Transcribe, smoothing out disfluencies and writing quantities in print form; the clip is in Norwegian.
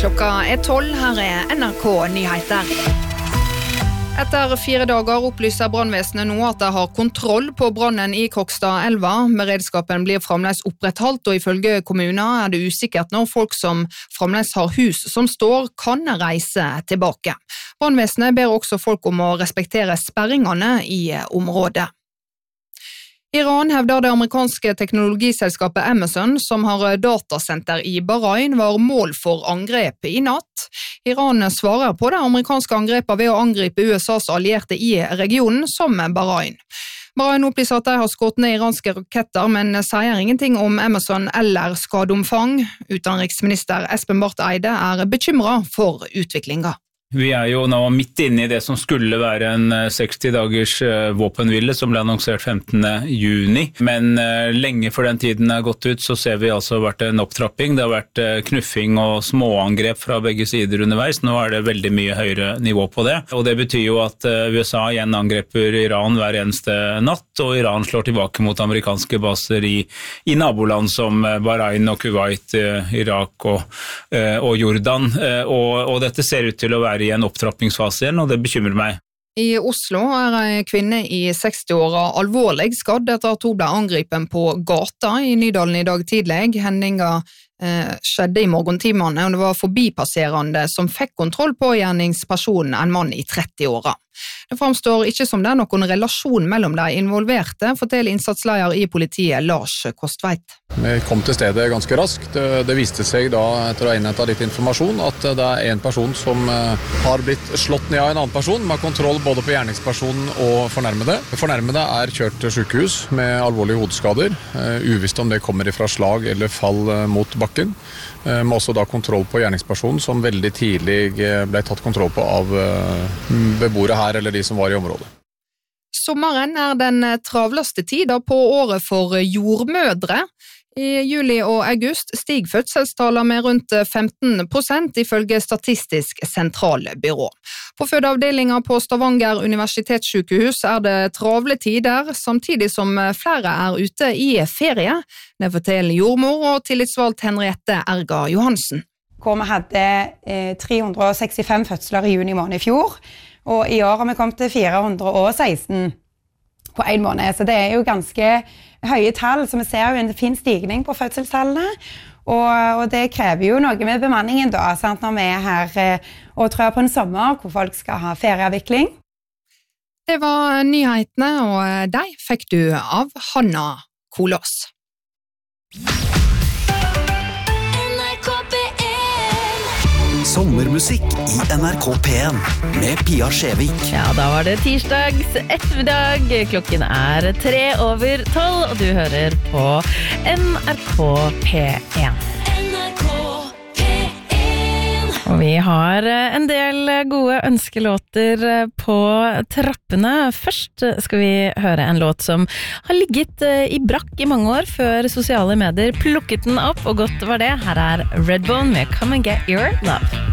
Klokka 12, her NRK Nyheter. Etter 4 dager opplyser brannvesenet nå at de har kontroll på brannen i Krokstadelva. Beredskapen blir fremdeles opprettholdt, og ifølge kommuner det usikkert når folk som fremdeles har hus som står, kan reise tilbake. Brannvesenet ber også folk om å respektere sperringene i området. Iran hevder det amerikanske teknologiselskapet Amazon, som har datasenter i Bahrain, var mål for angrep i natt. Iran svarer på det amerikanske angrepet ved å angripe USAs allierte i regionen, som Bahrain. Bahrain opplyser at de har skutt ned iranske raketter, men sier ingenting om Amazon eller skadeomfang. Utenriksminister Espen Barth Eide bekymret for utviklingen. Vi jo nå midt inne i det som skulle være en 60 dagers våpenhvile som ble annonsert 15. juni. Men lenge for den tiden gått ut, så ser vi altså vært en opptrapping. Det har vært knuffing og småangrep fra begge sider underveis. Nå det veldig mye høyere nivå på det. Og det betyr jo at USA igjen angreper Iran hver eneste natt, og Iran slår tilbake mot amerikanske baser i naboland som Bahrain og Kuwait, Irak og Jordan. Og dette ser ut til å være i en opptrappingsfase igjen, og det bekymrer meg. I Oslo en kvinne i 60-åra alvorlig skadd etter at hun ble angripen på gata i Nydalen i dag tidlig. Hendinga skjedde i morgentimene, og det var forbipasserende som fikk kontroll på gjerningspersonen, en mann i 30-åra. Det framstår ikke som det noen relasjon mellom de involverte, forteller innsatsleder i politiet Lars Kostveit. Vi kom til stedet ganske raskt. Det viste seg da, etter å ha innhentet litt informasjon, at det en person som har blitt slått ned av en annen person, med kontroll både på gjerningspersonen og fornærmede. Fornærmede kjørt til sykehus med alvorlige hodeskader, uvisst om det kommer fra slag eller fall mot bakken. Med også da kontroll på gjerningspersonen, som veldig tidlig ble tatt kontroll på av beboere her, eller de som var i området. Sommeren den travleste tiden på året for jordmødre. I juli og august stiger fødselstallene med rundt 15% ifølge Statistisk sentralbyrå. På fødeavdelingen på Stavanger universitetssykehus det travle tider, samtidig som flere ute i ferie. Det forteller jordmor og tillitsvalgt Henriette Erga Johansen. Hvor vi hadde 365 fødsler i juni måned i fjor, og i år har vi kommet til 416 på en måned, så det jo ganske høye tall, så vi ser jo en fin stigning på fødselstallene, og det krever jo noe med bemanningen da, sant, når vi her og tror på en sommer hvor folk skal ha ferieavvikling. Det var nyhetene, og de fikk du av Hanna Kolås. Sommermusikk i NRK P1 med Pia Skjevik. Ja, da var det tirsdags ettermiddag. Klokken 3:03, og du hører på NRK P1. Og vi har en del gode ønskelåter på trappene. Først skal vi høre en låt som har ligget i brakk i mange år før sosiale medier plukket den opp, og godt var det. Her Redbone med Come and Get Your Love.